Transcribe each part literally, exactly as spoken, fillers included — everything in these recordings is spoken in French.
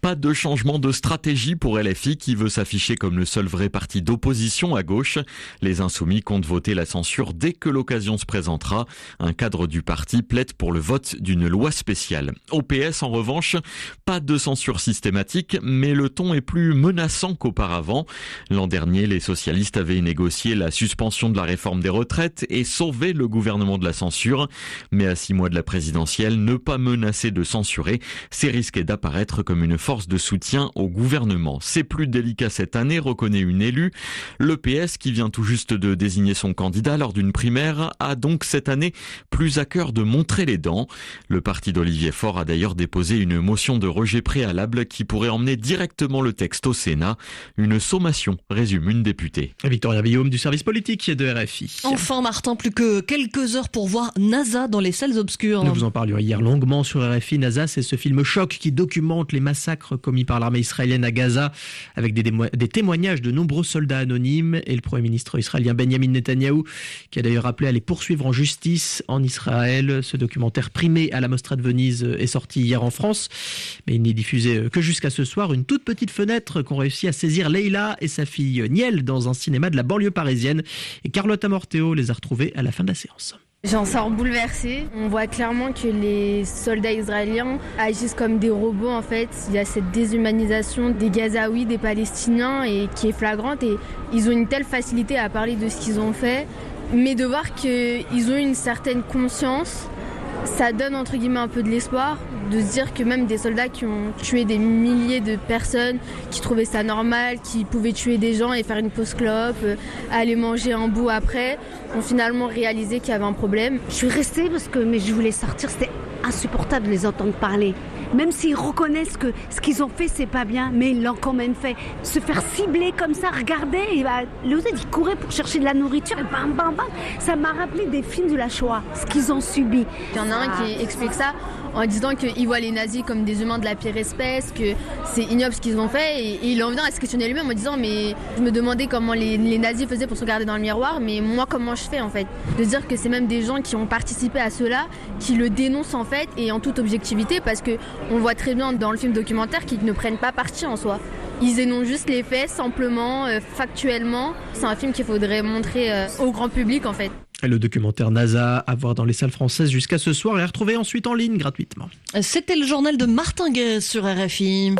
Pas de changement de stratégie pour L F I qui veut s'afficher comme le seul vrai parti d'opposition à gauche. Les Insoumis comptent voter la censure dès que l'occasion se présentera. Un cadre du parti plaide pour le vote d'une loi spéciale. Au P S, en revanche, pas de censure systématique, mais le ton est plus menaçant qu'auparavant. L'an dernier, les socialistes avaient négocié la suspension de la réforme des retraites et sauvé le gouvernement de la censure. Mais à six mois de la présidentielle, ne pas menacer de censurer, c'est risquer d'apparaître comme une force de soutien au gouvernement. C'est plus délicat cette année, reconnaît une élue. Le P S, qui vient tout juste de désigner son candidat lors d'une primaire, a donc cette année plus à cœur de montrer les dents. Le parti d'Olivier Faure a d'ailleurs déposé une motion de rejet préalable qui pourrait emmener directement le texte au Sénat. Une sommation, résume une députée. Victoria Villaume du service politique de R F I. Enfin Martin, plus que quelques heures pour voir NASA dans les salles obscures. Nous vous en parlions hier longuement sur R F I. NASA, c'est ce film choc qui documente les massacres commis par l'armée israélienne à Gaza, avec des, démo- des témoignages de nombreux soldats anonymes, et le Premier ministre israélien Benjamin Netanyahou, qui a d'ailleurs appelé à les poursuivre en justice en Israël. Ce documentaire primé à la Mostra de Venise est sorti hier en France, mais il n'est diffusé que jusqu'à ce soir. Une toute petite fenêtre qu'ont réussi à saisir Leïla et sa fille Niel dans un cinéma de la banlieue parisienne, et Carlotta Morteo les a retrouvés à la fin de la séance. J'en sors bouleversée. On voit clairement que les soldats israéliens agissent comme des robots en fait. Il y a cette déshumanisation des Gazaouis, des Palestiniens et qui est flagrante, et ils ont une telle facilité à parler de ce qu'ils ont fait. Mais de voir qu'ils ont une certaine conscience, ça donne entre guillemets un peu de l'espoir, de se dire que même des soldats qui ont tué des milliers de personnes, qui trouvaient ça normal, qui pouvaient tuer des gens et faire une pause clope, aller manger un bout après, ont finalement réalisé qu'il y avait un problème. Je suis restée parce que mais je voulais sortir, c'était insupportable de les entendre parler. Même s'ils reconnaissent que ce qu'ils ont fait, c'est pas bien, mais ils l'ont quand même fait. Se faire cibler comme ça, regarder, et bah, le ils couraient pour chercher de la nourriture, et bam, bam, bam. Ça m'a rappelé des films de la Shoah, ce qu'ils ont subi. Il y en a un qui explique ça en disant qu'ils voient les nazis comme des humains de la pire espèce, que c'est ignoble ce qu'ils ont fait, et, et il en vient à se questionner lui-même en disant mais je me demandais comment les, les nazis faisaient pour se regarder dans le miroir, mais moi comment je fais en fait. De dire que c'est même des gens qui ont participé à cela, qui le dénoncent en fait, et en toute objectivité, parce que on voit très bien dans le film documentaire qu'ils ne prennent pas parti en soi. Ils énoncent juste les faits, simplement, euh, factuellement. C'est un film qu'il faudrait montrer euh, au grand public, en fait. Le documentaire NASA à voir dans les salles françaises jusqu'à ce soir et à retrouver ensuite en ligne gratuitement. C'était le journal de Martin Guez sur R F I.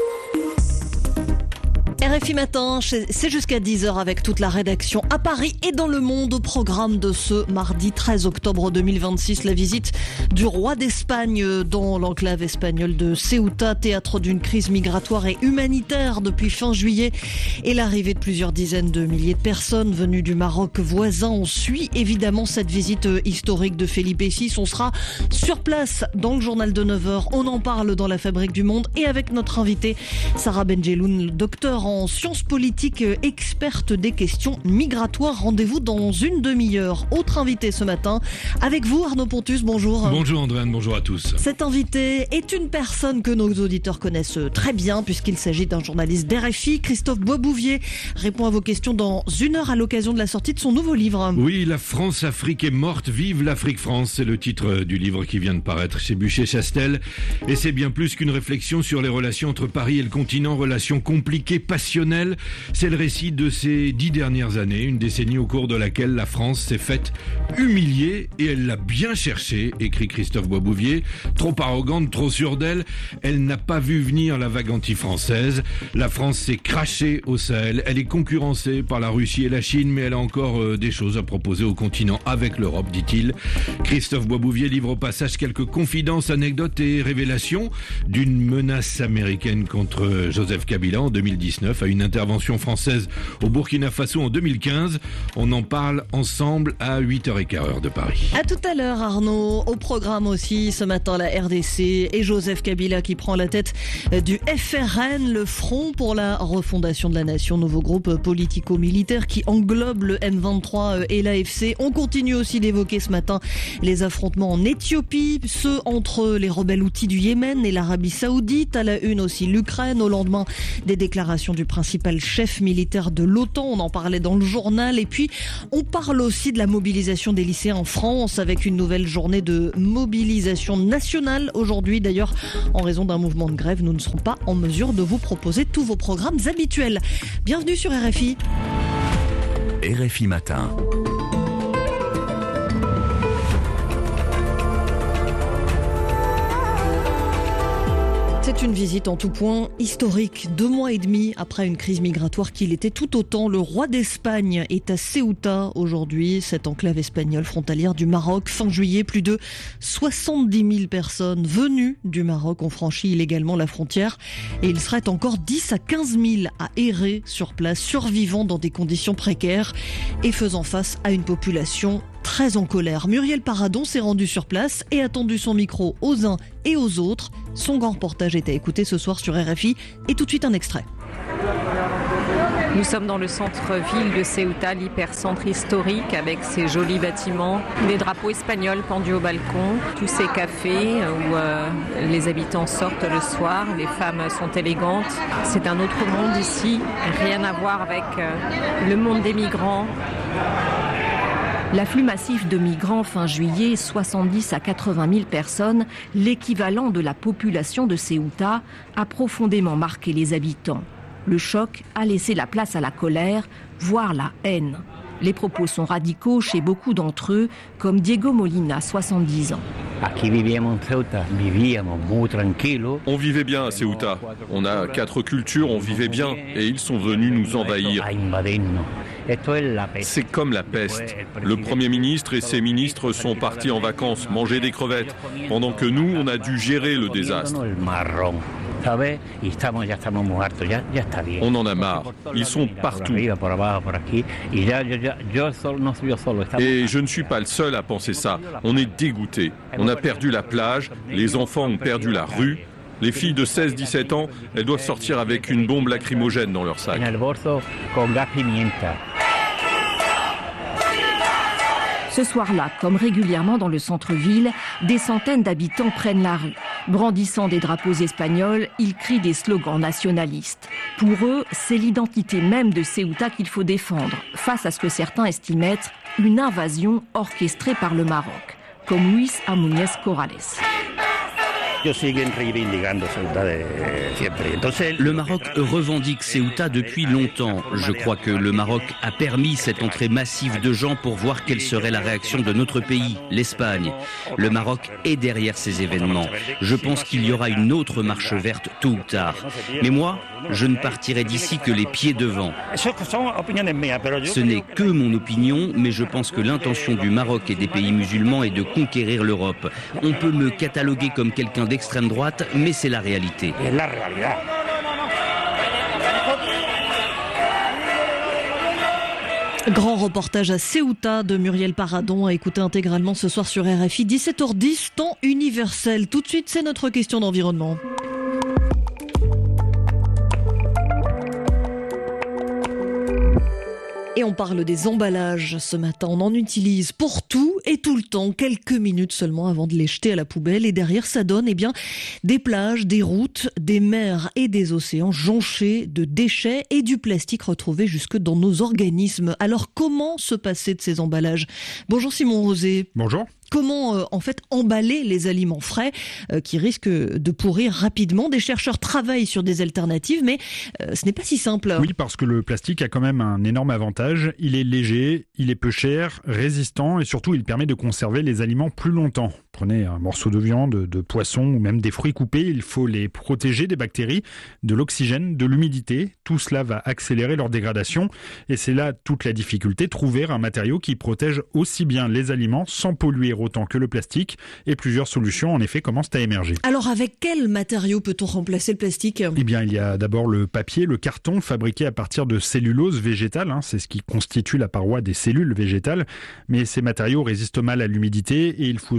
R F I Matin, c'est jusqu'à dix heures avec toute la rédaction à Paris et dans le monde. Au programme de ce mardi treize octobre deux mille vingt-six, la visite du roi d'Espagne dans l'enclave espagnole de Ceuta, théâtre d'une crise migratoire et humanitaire depuis fin juillet, et l'arrivée de plusieurs dizaines de milliers de personnes venues du Maroc voisin. On suit évidemment cette visite historique de Felipe six. On sera sur place dans le journal de neuf heures. On en parle dans la Fabrique du Monde et avec notre invitée Sarah Benjeloun, docteur en sciences politiques, experte des questions migratoires. Rendez-vous dans une demi-heure. Autre invité ce matin avec vous, Arnaud Pontus, bonjour. Bonjour Andréane, bonjour à tous. Cet invité est une personne que nos auditeurs connaissent très bien puisqu'il s'agit d'un journaliste d'R F I. Christophe Boisbouvier répond à vos questions dans une heure à l'occasion de la sortie de son nouveau livre. Oui, la France-Afrique est morte, vive l'Afrique-France, c'est le titre du livre qui vient de paraître chez Buchet-Chastel. Et c'est bien plus qu'une réflexion sur les relations entre Paris et le continent, relations compliquées, passionnelles. C'est le récit de ces dix dernières années, une décennie au cours de laquelle la France s'est faite humilier et elle l'a bien cherché, écrit Christophe Boisbouvier. Trop arrogante, trop sûre d'elle, elle n'a pas vu venir la vague anti-française. La France s'est crachée au Sahel, elle est concurrencée par la Russie et la Chine, mais elle a encore euh, des choses à proposer au continent avec l'Europe, dit-il. Christophe Boisbouvier livre au passage quelques confidences, anecdotes et révélations d'une menace américaine contre Joseph Kabila en deux mille dix-neuf, à une intervention française au Burkina Faso en deux mille quinze. On en parle ensemble à huit heures quinze heure de Paris. À tout à l'heure Arnaud. Au programme aussi ce matin la R D C et Joseph Kabila qui prend la tête du F R N, le Front pour la refondation de la nation, nouveau groupe politico-militaire qui englobe le M vingt-trois et l'A F C. On continue aussi d'évoquer ce matin les affrontements en Éthiopie, ceux entre les rebelles houthis du Yémen et l'Arabie Saoudite. À la une aussi l'Ukraine au lendemain des déclarations du principal chef militaire de l'OTAN. On en parlait dans le journal. Et puis, on parle aussi de la mobilisation des lycéens en France avec une nouvelle journée de mobilisation nationale aujourd'hui. D'ailleurs, en raison d'un mouvement de grève, nous ne serons pas en mesure de vous proposer tous vos programmes habituels. Bienvenue sur R F I. R F I Matin. C'est une visite en tout point historique. Deux mois et demi après une crise migratoire qui l'était tout autant, le roi d'Espagne est à Ceuta aujourd'hui, cette enclave espagnole frontalière du Maroc. Fin juillet, plus de soixante-dix mille personnes venues du Maroc ont franchi illégalement la frontière et il serait encore dix à quinze mille à errer sur place, survivant dans des conditions précaires et faisant face à une population très en colère. Muriel Paradon s'est rendue sur place et a tendu son micro aux uns et aux autres. Son grand reportage est à écouter ce soir sur R F I et tout de suite un extrait. Nous sommes dans le centre-ville de Ceuta, l'hypercentre historique avec ses jolis bâtiments, des drapeaux espagnols pendus au balcon, tous ces cafés où euh, les habitants sortent le soir, les femmes sont élégantes. C'est un autre monde ici, rien à voir avec euh, le monde des migrants. L'afflux massif de migrants fin juillet, soixante-dix à quatre-vingt mille personnes, l'équivalent de la population de Ceuta, a profondément marqué les habitants. Le choc a laissé la place à la colère, voire la haine. Les propos sont radicaux chez beaucoup d'entre eux, comme Diego Molina, soixante-dix ans. On vivait bien à Ceuta. On a quatre cultures, on vivait bien et ils sont venus nous envahir. C'est comme la peste. Le Premier ministre et ses ministres sont partis en vacances manger des crevettes, pendant que nous, on a dû gérer le désastre. On en a marre. Ils sont partout. Et je ne suis pas le seul à penser ça. On est dégoûtés. On a perdu la plage, les enfants ont perdu la rue. Les filles de seize à dix-sept ans, elles doivent sortir avec une bombe lacrymogène dans leur sac. Ce soir-là, comme régulièrement dans le centre-ville, des centaines d'habitants prennent la rue. Brandissant des drapeaux espagnols, ils crient des slogans nationalistes. Pour eux, c'est l'identité même de Ceuta qu'il faut défendre, face à ce que certains estiment être une invasion orchestrée par le Maroc, comme Luis Amúñez Corrales. Le Maroc revendique Ceuta depuis longtemps. Je crois que le Maroc a permis cette entrée massive de gens pour voir quelle serait la réaction de notre pays, l'Espagne. Le Maroc est derrière ces événements. Je pense qu'il y aura une autre marche verte tôt ou tard. Mais moi, je ne partirai d'ici que les pieds devant. Ce n'est que mon opinion, mais je pense que l'intention du Maroc et des pays musulmans est de conquérir l'Europe. On peut me cataloguer comme quelqu'un d'extrême droite, mais c'est la réalité. Grand reportage à Ceuta de Muriel Paradon à écouter intégralement ce soir sur R F I, dix-sept heures dix, temps universel. Tout de suite, c'est notre question d'environnement. Et on parle des emballages ce matin. On en utilise pour tout et tout le temps, quelques minutes seulement avant de les jeter à la poubelle. Et derrière, ça donne eh bien, des plages, des routes, des mers et des océans jonchés de déchets et du plastique retrouvé jusque dans nos organismes. Alors, comment se passer de ces emballages ? Bonjour Simon Rosé. Bonjour. Comment euh, en fait emballer les aliments frais euh, qui risquent de pourrir rapidement ? Des chercheurs travaillent sur des alternatives, mais euh, ce n'est pas si simple. Oui, parce que le plastique a quand même un énorme avantage. Il est léger, il est peu cher, résistant et surtout il permet de conserver les aliments plus longtemps. Prenez un morceau de viande, de poisson ou même des fruits coupés, il faut les protéger des bactéries, de l'oxygène, de l'humidité. Tout cela va accélérer leur dégradation et c'est là toute la difficulté, trouver un matériau qui protège aussi bien les aliments sans polluer autant que le plastique, et plusieurs solutions en effet commencent à émerger. Alors avec quel matériau peut-on remplacer le plastique ? Eh bien il y a d'abord le papier, le carton fabriqué à partir de cellulose végétale, hein, c'est ce qui constitue la paroi des cellules végétales, mais ces matériaux résistent mal à l'humidité et il faut souvent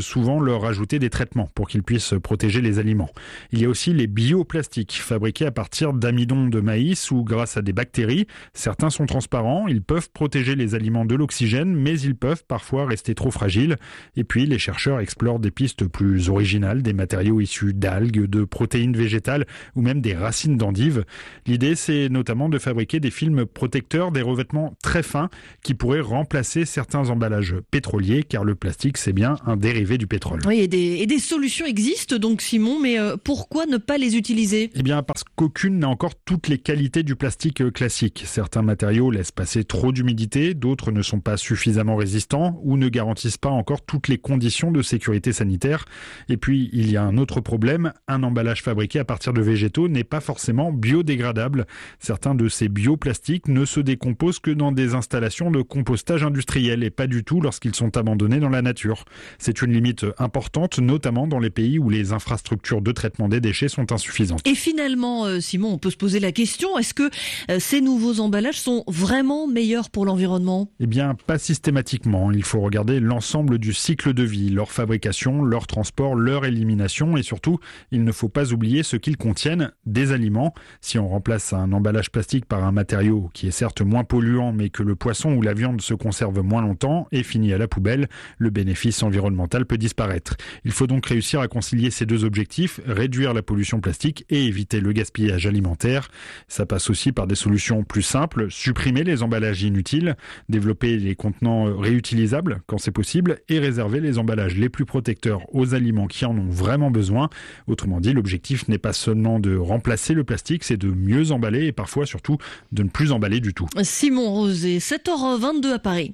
leur ajouter des traitements pour qu'ils puissent protéger les aliments. Il y a aussi les bioplastiques, fabriqués à partir d'amidon de maïs ou grâce à des bactéries. Certains sont transparents, ils peuvent protéger les aliments de l'oxygène, mais ils peuvent parfois rester trop fragiles. Et puis, les chercheurs explorent des pistes plus originales, des matériaux issus d'algues, de protéines végétales ou même des racines d'endives. L'idée, c'est notamment de fabriquer des films protecteurs, des revêtements très fins qui pourraient remplacer certains emballages pétroliers, car le plastique, c'est bien un dérivé du pétrole. Oui, et des, et des solutions existent donc, Simon, mais euh, pourquoi ne pas les utiliser ? Eh bien, parce qu'aucune n'a encore toutes les qualités du plastique classique. Certains matériaux laissent passer trop d'humidité, d'autres ne sont pas suffisamment résistants ou ne garantissent pas encore toutes les conditions de sécurité sanitaire. Et puis, il y a un autre problème, un emballage fabriqué à partir de végétaux n'est pas forcément biodégradable. Certains de ces bioplastiques ne se décomposent que dans des installations de compostage industriel et pas du tout lorsqu'ils sont abandonnés dans la nature. C'est une limite importante, notamment dans les pays où les infrastructures de traitement des déchets sont insuffisantes. Et finalement, Simon, on peut se poser la question, est-ce que ces nouveaux emballages sont vraiment meilleurs pour l'environnement ? Eh bien, pas systématiquement. Il faut regarder l'ensemble du cycle de vie, leur fabrication, leur transport, leur élimination et surtout, il ne faut pas oublier ce qu'ils contiennent, des aliments. Si on remplace un emballage plastique par un matériau qui est certes moins polluant mais que le poisson ou la viande se conserve moins longtemps et finit à la poubelle, le bénéfice environnemental peut disparaître. Il faut donc réussir à concilier ces deux objectifs, réduire la pollution plastique et éviter le gaspillage alimentaire. Ça passe aussi par des solutions plus simples, supprimer les emballages inutiles, développer les contenants réutilisables quand c'est possible et réserver les emballages les plus protecteurs aux aliments qui en ont vraiment besoin. Autrement dit, l'objectif n'est pas seulement de remplacer le plastique, c'est de mieux emballer et parfois surtout de ne plus emballer du tout. Simon Rosé, sept heures vingt-deux à Paris.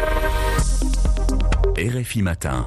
R F I Matin.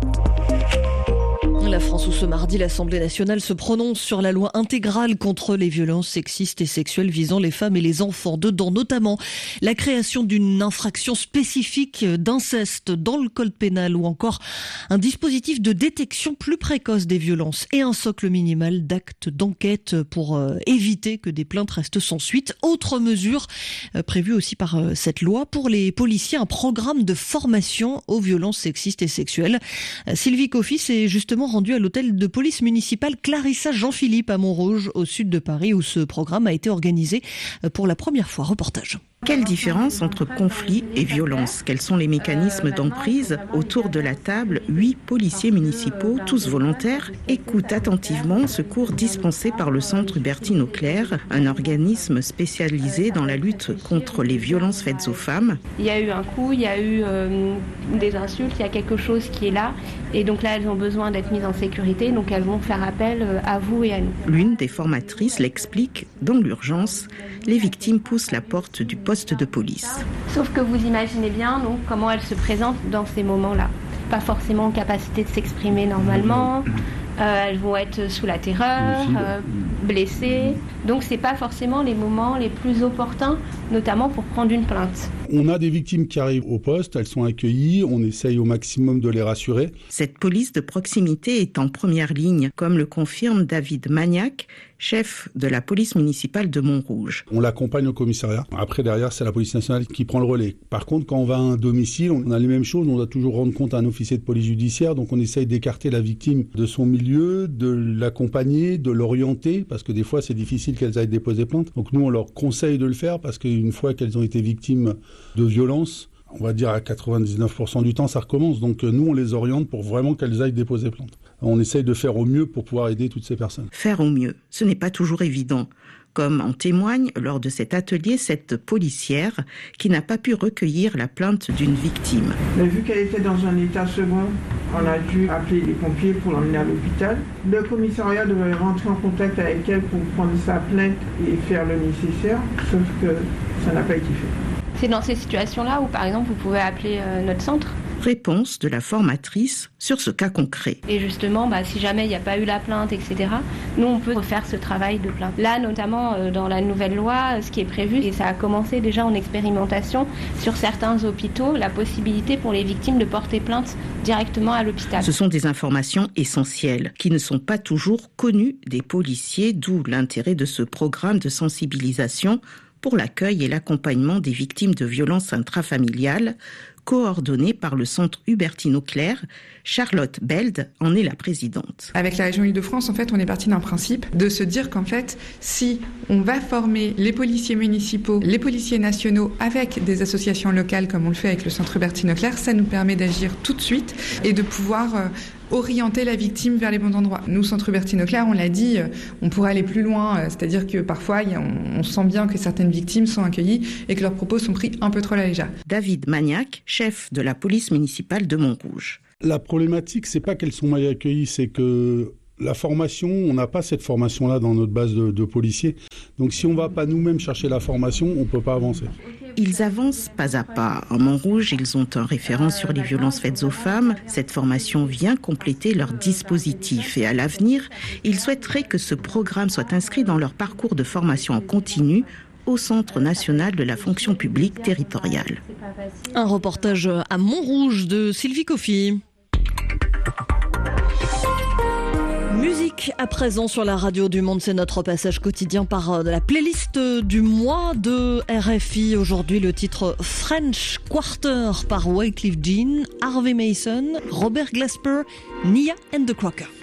La France où ce mardi, l'Assemblée nationale se prononce sur la loi intégrale contre les violences sexistes et sexuelles visant les femmes et les enfants. Dedans, notamment, la création d'une infraction spécifique d'inceste dans le code pénal ou encore un dispositif de détection plus précoce des violences et un socle minimal d'actes d'enquête pour euh, éviter que des plaintes restent sans suite. Autre mesure euh, prévue aussi par euh, cette loi pour les policiers, un programme de formation aux violences sexistes et sexuelles. Euh, Sylvie Coffy s'est justement rendue à l'hôtel de police municipale Clarissa Jean-Philippe à Montrouge, au sud de Paris, où ce programme a été organisé pour la première fois. Reportage. Quelle différence entre conflit et violence ? Quels sont les mécanismes d'emprise ? Autour de la table, huit policiers municipaux, tous volontaires, écoutent attentivement ce cours dispensé par le centre Bertine Auclair, un organisme spécialisé dans la lutte contre les violences faites aux femmes. Il y a eu un coup, il y a eu euh, des insultes, il y a quelque chose qui est là. Et donc là, elles ont besoin d'être mises en sécurité, donc elles vont faire appel à vous et à nous. L'une des formatrices l'explique, dans l'urgence, les victimes poussent la porte du poste de police. Sauf que vous imaginez bien donc, comment elles se présentent dans ces moments-là. Pas forcément en capacité de s'exprimer normalement, euh, elles vont être sous la terreur, euh, blessées. Donc c'est pas forcément les moments les plus opportuns, notamment pour prendre une plainte. On a des victimes qui arrivent au poste, elles sont accueillies, on essaye au maximum de les rassurer. Cette police de proximité est en première ligne, comme le confirme David Magnac, chef de la police municipale de Montrouge. On l'accompagne au commissariat. Après, derrière, c'est la police nationale qui prend le relais. Par contre, quand on va à un domicile, on a les mêmes choses. On doit toujours rendre compte à un officier de police judiciaire. Donc, on essaye d'écarter la victime de son milieu, de l'accompagner, de l'orienter, parce que des fois, c'est difficile qu'elles aillent déposer plainte. Donc, nous, on leur conseille de le faire, parce qu'une fois qu'elles ont été victimes de violences, on va dire à quatre-vingt-dix-neuf pour cent du temps, ça recommence. Donc nous, on les oriente pour vraiment qu'elles aillent déposer plainte. On essaye de faire au mieux pour pouvoir aider toutes ces personnes. Faire au mieux, ce n'est pas toujours évident. Comme en témoigne lors de cet atelier cette policière qui n'a pas pu recueillir la plainte d'une victime. Mais vu qu'elle était dans un état second, on a dû appeler les pompiers pour l'emmener à l'hôpital. Le commissariat devait rentrer en contact avec elle pour prendre sa plainte et faire le nécessaire, sauf que ça n'a pas été fait. C'est dans ces situations-là où, par exemple, vous pouvez appeler euh, notre centre. Réponse de la formatrice sur ce cas concret. Et justement, bah, si jamais il n'y a pas eu la plainte, et cetera, nous, on peut refaire ce travail de plainte. Là, notamment, euh, dans la nouvelle loi, ce qui est prévu, et ça a commencé déjà en expérimentation, sur certains hôpitaux, la possibilité pour les victimes de porter plainte directement à l'hôpital. Ce sont des informations essentielles qui ne sont pas toujours connues des policiers, d'où l'intérêt de ce programme de sensibilisation pour l'accueil et l'accompagnement des victimes de violences intrafamiliales, coordonnée par le Centre Hubertine-Auclair. Charlotte Beld en est la présidente. Avec la région Île-de-France, en fait, on est parti d'un principe de se dire qu'en fait, si on va former les policiers municipaux, les policiers nationaux avec des associations locales comme on le fait avec le Centre Hubertine-Auclair, ça nous permet d'agir tout de suite et de pouvoir euh, orienter la victime vers les bons endroits. Nous, Centre Hubertine-Auclair, on l'a dit, on pourrait aller plus loin, c'est-à-dire que parfois, y a, on, on sent bien que certaines victimes sont accueillies et que leurs propos sont pris un peu trop à la légère. David Magnac, chef de la police municipale de Montrouge. La problématique, c'est pas qu'elles sont mal accueillies, c'est que la formation, on n'a pas cette formation-là dans notre base de, de policiers. Donc si on ne va pas nous-mêmes chercher la formation, on ne peut pas avancer. Ils avancent pas à pas. En Montrouge, ils ont un référent sur les violences faites aux femmes. Cette formation vient compléter leur dispositif. Et à l'avenir, ils souhaiteraient que ce programme soit inscrit dans leur parcours de formation en continu au Centre national de la fonction publique territoriale. Un reportage à Montrouge de Sylvie Coffy. Musique à présent sur la radio du Monde, c'est notre passage quotidien par la playlist du mois de R F I. Aujourd'hui, le titre French Quarter par Wyclef Jean, Harvey Mason, Robert Glasper, Nia and the Cracker.